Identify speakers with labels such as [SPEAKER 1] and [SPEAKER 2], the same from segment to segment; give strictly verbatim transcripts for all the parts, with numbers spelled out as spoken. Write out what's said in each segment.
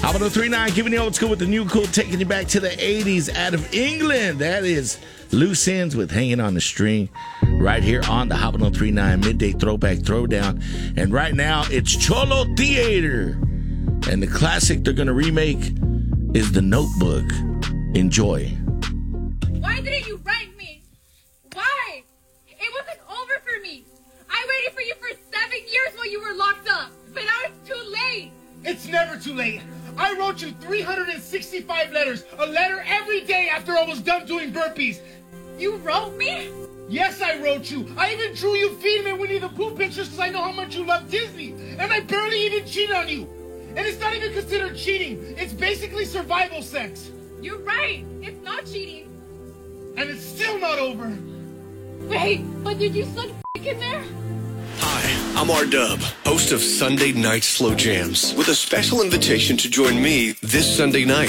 [SPEAKER 1] Hot one oh three point nine, giving you old school with the new cool, taking you back to the eighties out of England. That is Loose Ends with Hanging on the String right here on the Hot one oh three point nine Midday Throwback Throwdown. And right now, it's Cholo Theater. And the classic they're going to remake is The Notebook. Enjoy.
[SPEAKER 2] Why didn't you write me? Why? It wasn't over for me. I waited for you for seven years while you were locked up. But now it's too late.
[SPEAKER 3] It's never too late. I wrote you three hundred sixty-five letters, a letter every day after I was done doing burpees.
[SPEAKER 2] You wrote me?
[SPEAKER 3] Yes, I wrote you. I even drew you feeding me Winnie the Pooh pictures because I know how much you love Disney. And I barely even cheated on you. And it's not even considered cheating. It's basically survival sex.
[SPEAKER 2] You're right. It's not cheating.
[SPEAKER 3] And it's still not over.
[SPEAKER 2] Wait, but did you suck dick in there?
[SPEAKER 4] Hi, I'm R-Dub, host of Sunday Night Slow Jams, with a special invitation to join me this Sunday night.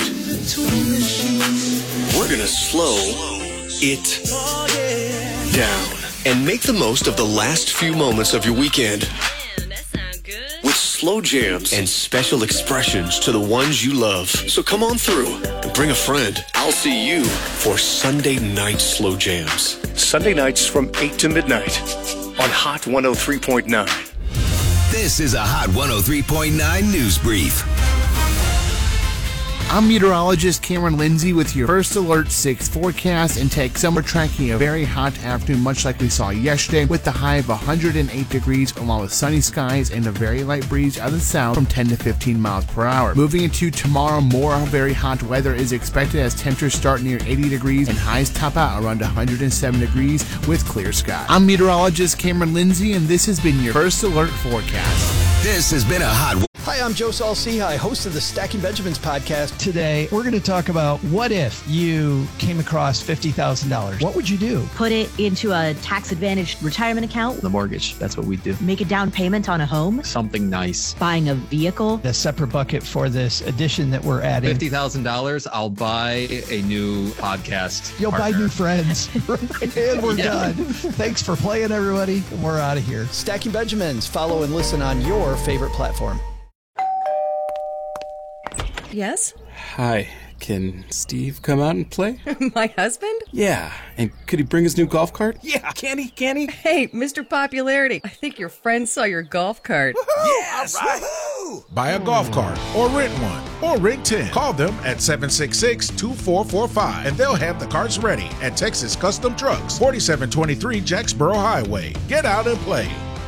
[SPEAKER 4] We're gonna slow it down and make the most of the last few moments of your weekend.
[SPEAKER 5] Man, that sounds good.
[SPEAKER 4] With slow jams and special expressions to the ones you love. So come on through and bring a friend. I'll see you for Sunday Night Slow Jams. Sunday nights from eight to midnight on Hot one oh three point nine.
[SPEAKER 6] This is a Hot one oh three point nine News Brief.
[SPEAKER 7] I'm meteorologist Cameron Lindsay with your First Alert six forecast and take summer tracking a very hot afternoon, much like we saw yesterday, with the high of one hundred eight degrees, along with sunny skies and a very light breeze out of the south from ten to fifteen miles per hour. Moving into tomorrow, more very hot weather is expected as temperatures start near eighty degrees and highs top out around one hundred seven degrees with clear skies. I'm meteorologist Cameron Lindsay, and this has been your First Alert forecast.
[SPEAKER 6] This has been a Hot.
[SPEAKER 8] Hi, I'm Joe Saul-Sehy, host of the Stacking Benjamins podcast.
[SPEAKER 9] Today, we're going to talk about what if you came across fifty thousand dollars? What would you do?
[SPEAKER 10] Put it into a tax-advantaged retirement account.
[SPEAKER 11] The mortgage, that's what we do.
[SPEAKER 10] Make a down payment on a home.
[SPEAKER 11] Something nice.
[SPEAKER 10] Buying a vehicle.
[SPEAKER 9] A separate bucket for this addition that we're adding.
[SPEAKER 11] fifty thousand dollars, I'll buy a new podcast
[SPEAKER 9] You'll
[SPEAKER 11] partner.
[SPEAKER 9] buy new friends. And we're yeah. done. Thanks for playing, everybody. We're out of here.
[SPEAKER 8] Stacking Benjamins. Follow and listen on your favorite platform.
[SPEAKER 12] Yes?
[SPEAKER 13] Hi, can Steve come out and play?
[SPEAKER 12] My husband?
[SPEAKER 13] Yeah, and could he bring his new golf cart?
[SPEAKER 12] Yeah, can he, can he? Hey, Mister Popularity, I think your friend saw your golf cart.
[SPEAKER 14] Woohoo! Yes! All right. Woohoo! Buy a golf cart or rent one or rent ten. Call them at seven six six, two four four five and they'll have the carts ready at Texas Custom Trucks, forty-seven twenty-three Jacksboro Highway. Get out and play.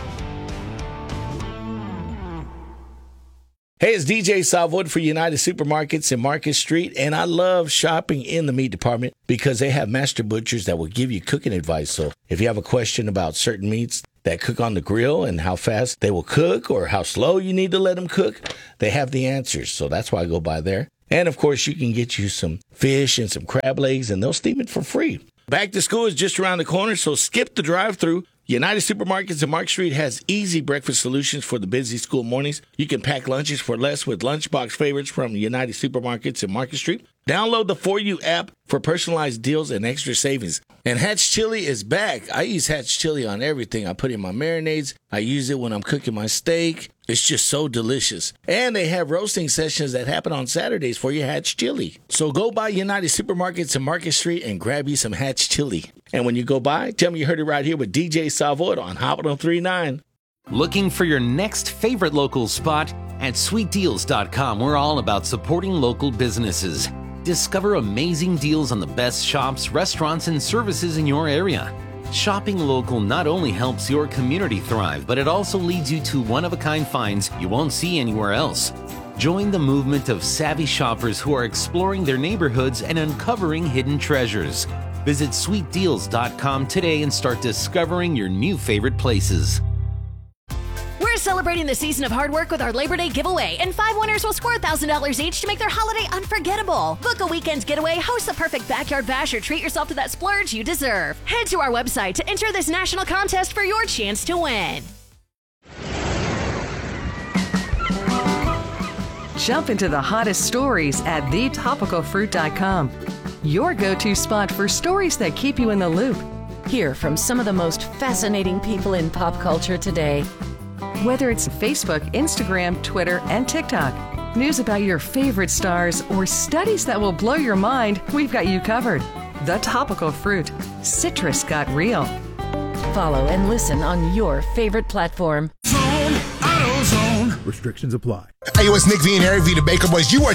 [SPEAKER 1] Hey, it's D J Savoy for United Supermarkets in Market Street, and I love shopping in the meat department because they have master butchers that will give you cooking advice. So if you have a question about certain meats that cook on the grill and how fast they will cook or how slow you need to let them cook, they have the answers. So that's why I go by there. And, of course, you can get you some fish and some crab legs, and they'll steam it for free. Back to school is just around the corner, so skip the drive-thru. United Supermarkets in Mark Street has easy breakfast solutions for the busy school mornings. You can pack lunches for less with Lunchbox favorites from United Supermarkets in Market Street. Download the For You app for personalized deals and extra savings. And Hatch Chili is back. I use Hatch Chili on everything. I put it in my marinades. I use it when I'm cooking my steak. It's just so delicious. And they have roasting sessions that happen on Saturdays for your Hatch Chili. So go by United Supermarkets in Market Street and grab you some Hatch Chili. And when you go by, tell me you heard it right here with D J Savoy on Hot one oh three point nine.
[SPEAKER 15] Looking for your next favorite local spot? At sweet deals dot com, we're all about supporting local businesses. Discover amazing deals on the best shops, restaurants, and services in your area. Shopping local not only helps your community thrive, but it also leads you to one-of-a-kind finds you won't see anywhere else. Join the movement of savvy shoppers who are exploring their neighborhoods and uncovering hidden treasures. Visit sweet deals dot com today and start discovering your new favorite places.
[SPEAKER 16] We're celebrating the season of hard work with our Labor Day giveaway, and five winners will score one thousand dollars each to make their holiday unforgettable. Book a weekend's getaway, host the perfect backyard bash, or treat yourself to that splurge you deserve. Head to our website to enter this national contest for your chance to win.
[SPEAKER 12] Jump into the hottest stories at the topical fruit dot com. Your go-to spot for stories that keep you in the loop.
[SPEAKER 17] Hear from some of the most fascinating people in pop culture today.
[SPEAKER 12] Whether it's Facebook, Instagram, Twitter, and TikTok. news about your favorite stars, or studies that will blow your mind, we've got you covered. The Topical Fruit. Citrus got real.
[SPEAKER 17] Follow and listen on your favorite platform.
[SPEAKER 5] Zone, AutoZone. Restrictions apply.
[SPEAKER 18] Hey, it's Nick V and Eric V, the Baker Boys. You are